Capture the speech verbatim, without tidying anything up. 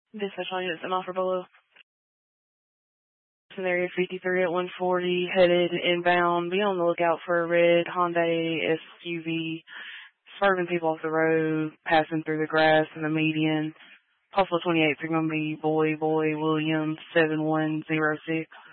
Dispatch line units in offer below. Scenario fifty-three at one forty, headed inbound. Be on the lookout for a red Hyundai S U V, swerving people off the road, passing through the grass in the median. Possible twenty-eights are going to be Boy, Boy, Williams, seven one zero six.